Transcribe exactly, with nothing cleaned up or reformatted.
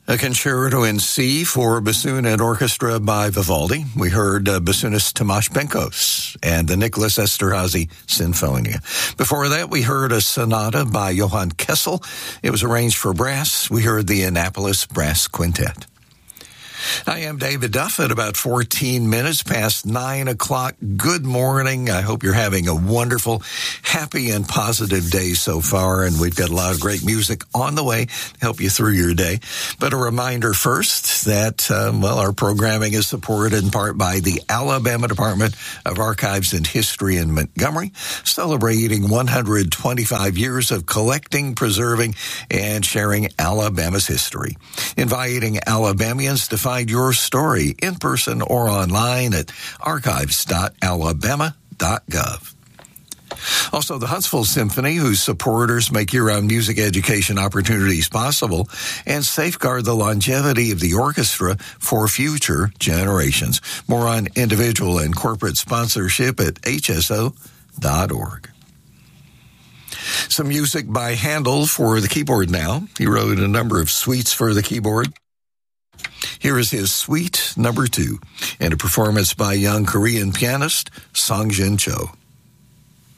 A concerto in C for bassoon and orchestra by Vivaldi. We heard uh, bassoonist Tomasz Benkos and the Nicholas Esterhazy Sinfonia. Before that, we heard a sonata by Johann Kessel. It was arranged for brass. We heard the Annapolis Brass Quintet. I am David Duff at about fourteen minutes past nine o'clock. Good morning. I hope you're having a wonderful, happy, and positive day so far, and we've got a lot of great music on the way to help you through your day. But a reminder first that, um, well, our programming is supported in part by the Alabama Department of Archives and History in Montgomery, celebrating one hundred twenty-five years of collecting, preserving, and sharing Alabama's history. Inviting Alabamians to find your story in person or online at archives dot alabama dot gov. Also, the Huntsville Symphony, whose supporters make year-round music education opportunities possible and safeguard the longevity of the orchestra for future generations. More on individual and corporate sponsorship at h s o dot org. Some music by Handel for the keyboard now. He wrote a number of suites for the keyboard. Here is his suite number two, and a performance by young Korean pianist Song Jin Cho.